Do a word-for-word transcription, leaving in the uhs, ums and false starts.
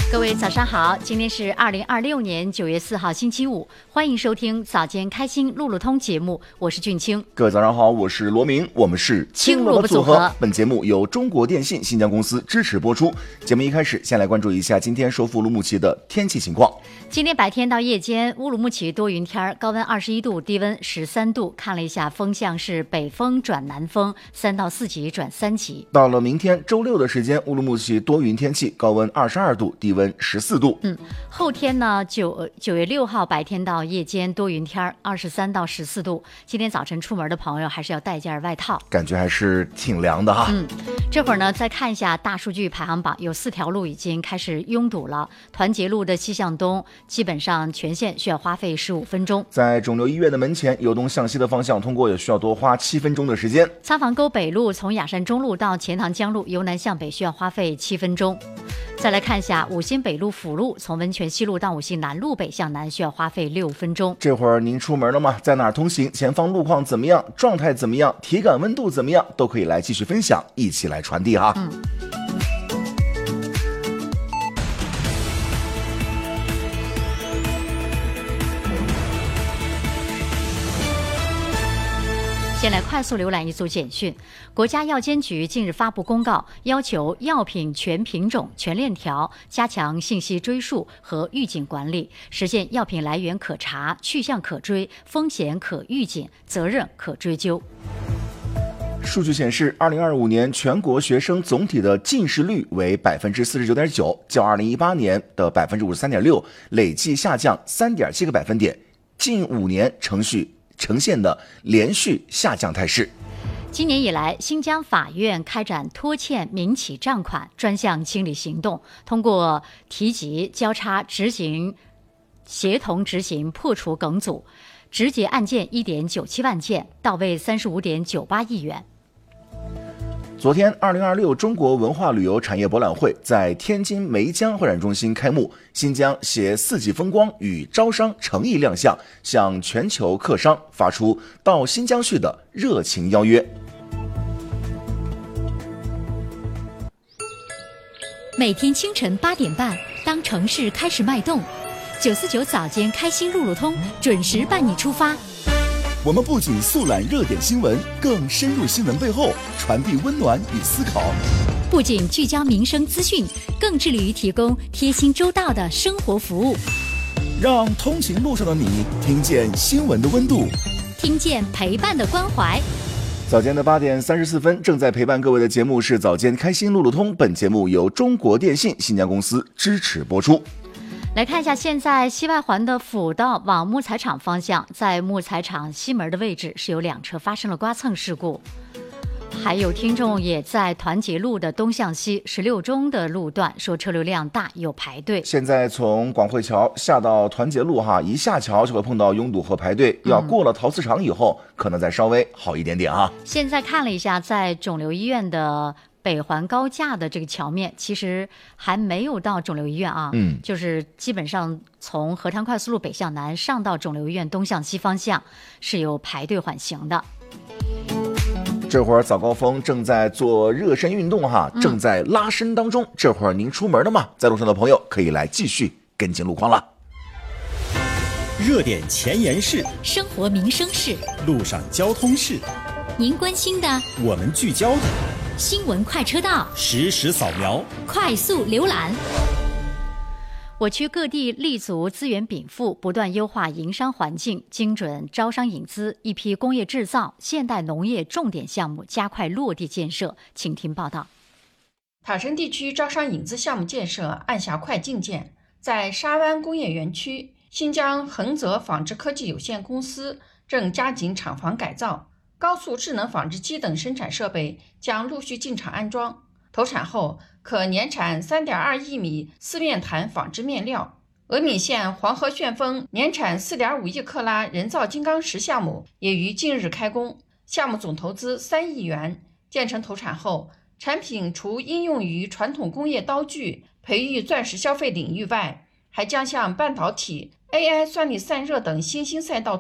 各位早上好，今天是二零二六年九月四号星期五，欢迎收听早间开心路路通节目，我是俊清。 各位早上好，我是罗明，我们是青萝卜组合。本节目由中国电信新疆公司支持播出。节目一开始，先来关注一下今天首府乌鲁木齐的天气情况。 今天白天到夜间，乌鲁木齐多云天，高温二十一度，低温十三度。看了一下风向是北风转南风，三到四级转三级。 到了明天周六的时间，乌鲁木齐多云天气，高温二十二度，低温十四度。 嗯，后天呢，九九月六号白天到夜间多云天，二十三到十四度。今天早晨出门的朋友还是要带件外套， 感觉还是挺凉的哈。 嗯，这会儿呢，再看一下大数据排行榜，有四条路已经开始拥堵了。团结路的西向东，基本上全线需要花费十五分钟。 在肿瘤医院的门前，由东向西的方向通过也需要多花七分钟的时间。 擦房沟北路从雅山中路到钱塘江路，由南向北需要花费七分钟。再来看一下五新北路辅路，从温泉西路到五新南路北向南需要花费六分钟。 这会儿您出门了吗？在哪儿通行？前方路况怎么样？状态怎么样？体感温度怎么样？都可以来继续分享，一起来传递哈。 嗯。先来快速浏览一组简讯。国家药监局近日发布公告，要求药品全品种、全链条加强信息追溯和预警管理，实现药品来源可查、去向可追、风险可预警、责任可追究。 数据显示，二零二五年全国学生总体的近视率为百分之四十九点九，较二零一八年的百分之五十三点六累计下降三点七个百分点，近五年程序。呈现的连续下降态势。 今年以来，新疆法院开展拖欠民企账款专项清理行动，通过提及交叉执行、协同执行，破除梗阻，直结案件 一点九七万件，到位 三十五点九八亿元。 昨天，二零二六中国文化旅游产业博览会在天津梅江会展中心开幕。新疆携四季风光与招商诚意亮相，向全球客商发出到新疆去的热情邀约。 每天清晨八点半，当城市开始脉动，九四九早间开心路路通准时伴你出发。 我们不仅速览热点新闻，更深入新闻背后，传递温暖与思考。 不仅聚焦民生资讯，更致力于提供贴心周到的生活服务。 让通勤路上的你听见新闻的温度， 听见陪伴的关怀。 早间的八点三十四分，正在陪伴各位的节目是早间开心路路通。本节目由中国电信新疆公司支持播出。 来看一下，现在西外环的辅道往木材厂方向，在木材厂西门的位置是有两车发生了刮蹭事故。还有听众也在团结路的东向西十六中的路段说车流量大，有排队。 现在从广汇桥下到团结路哈，一下桥就会碰到拥堵和排队，要过了陶瓷厂以后，嗯、可能再稍微好一点点哈。 现在看了一下，在肿瘤医院的北环高架的这个桥面，其实还没有到肿瘤医院啊， 嗯， 就是基本上从河滩快速路北向南上到肿瘤医院东向西方向是有排队缓行的。 这会儿早高峰正在做热身运动哈，正在拉伸当中。嗯、这会儿您出门了吗？在路上的朋友可以来继续跟进路况了。 热点前沿事， 生活民生事， 路上交通事， 您关心的， 我们聚焦的。 新闻快车道， 实时扫描， 快速浏览。 我区各地立足资源禀赋，不断优化营商环境，精准招商引资，一批工业制造、现代农业重点项目加快落地建设。请听报道。 塔城地区招商引资项目建设按下快进键，在沙湾工业园区，新疆恒泽纺织科技有限公司正加紧厂房改造，高速智能纺织机等生产设备将陆续进场安装。投产后可年产 三点二亿米丝面毯纺织面料。峨眉县黄河旋风年产 四点五亿克拉人造金刚石项目也于近日开工，项目总投资三亿元。建成投产后，产品除应用于传统工业刀具、培育钻石消费领域外，还将向半导体、A I 算力散热等新兴赛道